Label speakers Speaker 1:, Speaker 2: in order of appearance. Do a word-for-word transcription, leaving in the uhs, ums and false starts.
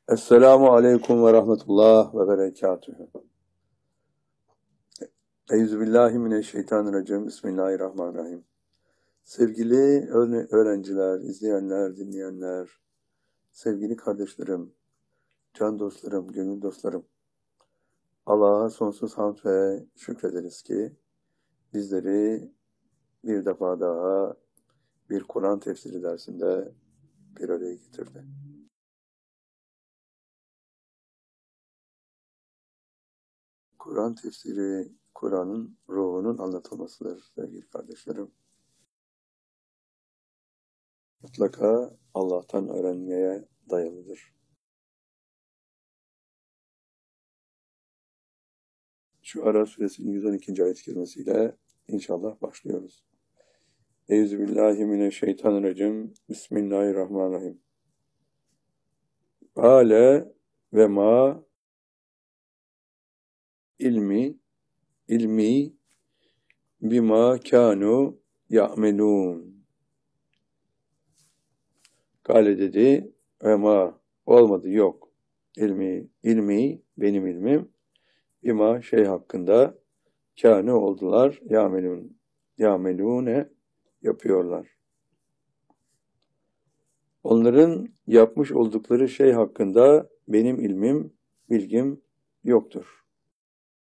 Speaker 1: Esselamu aleyküm ve rahmetullah ve berekatühü. Euzubillahimineşşeytanirracim. Bismillahirrahmanirrahim. Sevgili öğrenciler, izleyenler, dinleyenler, sevgili kardeşlerim, can dostlarım, gönül dostlarım. Allah'a sonsuz hamd ve şükrederiz ki bizleri bir defa daha bir Kur'an tefsiri dersinde bir araya getirdi. Kur'an tefsiri, Kur'an'ın ruhunun anlatılmasıdır sevgili kardeşlerim. Mutlaka Allah'tan öğrenmeye dayalıdır. Şu Ara suresinin yüz on ikinci ayet-i kerimesiyle inşallah başlıyoruz. Euzubillahimineşşeytanirracim. Bismillahirrahmanirrahim. Kâle ve ma ilmi ilmi bima kânû ya'melûn. Kâle dedi ve ma olmadı, yok. İlmi, ilmi benim ilmim bima şey hakkında kâne oldular, ya'melûn ya'melûne yapıyorlar. Onların yapmış oldukları şey hakkında benim ilmim, bilgim yoktur.